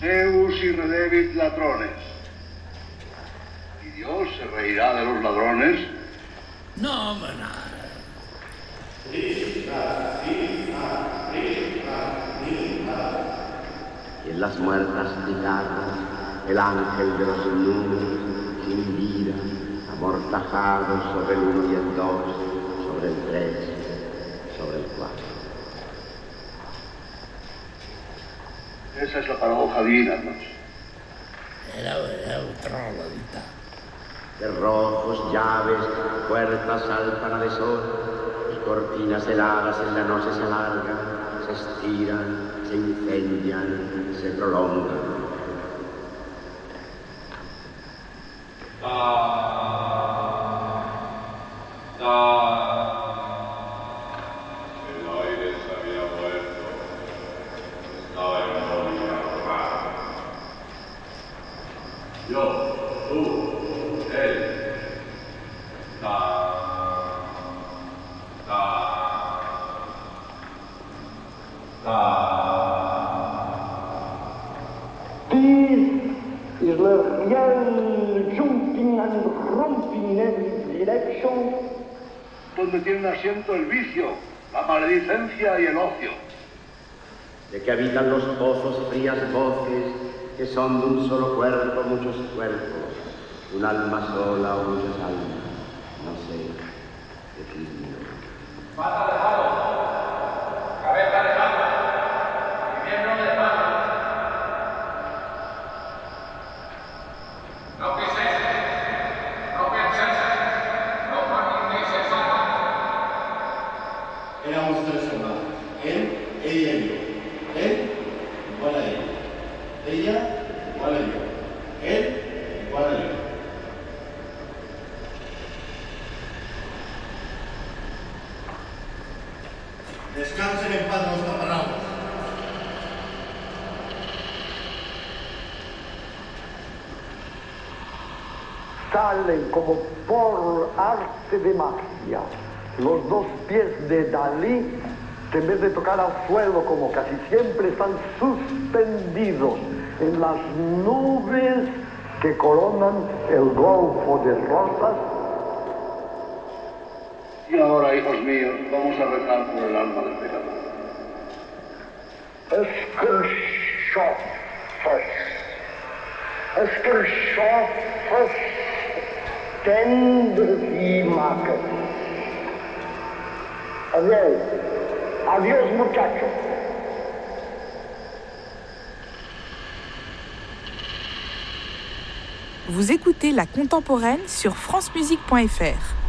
Deus irredevit ladrones. ¿Y Dios se reirá de los ladrones? No, maná. Y en las muertas cigarras, el ángel de los números, sin vida, amortajados sobre el 1 y el 2, sobre el 3, sobre el 4. Esa es la paradoja divina, hermanos. Era otra rolita. Cerrojos, llaves, puertas saltan de sol, y cortinas heladas en la noche se alargan, se estiran, se incendian, se prolongan. El aire se había muerto. Estaba en morir arrojado. Yo, tú, él. This is the real jumping and romping in every direction. Donde tienen asiento el vicio, la maledicencia y el ocio. De que habitan los pozos y frías voces, que son de un solo cuerpo muchos cuerpos, un alma sola o muchas almas, no sé definirlo. Pata de palo. Cabeza de palo. Miembro de palo. No pises. No pienses. No pronuncices nada. Éramos 3 hermanos, él, ella y yo. Él igual a ella. Ella igual a yo. Él igual a yo. Descansen en paz los camaradas. Salen como por arte de magia los 2 pies de Dalí, que en vez de tocar al suelo como casi siempre están suspendidos en las nubes que coronan el golfo de rosas. Y ahora, hijos míos, vamos a rezar por el alma del pecador. Escrachofas tendres y macas. Adiós. Adiós, muchachos. Vous écoutez La Contemporaine sur francemusique.fr.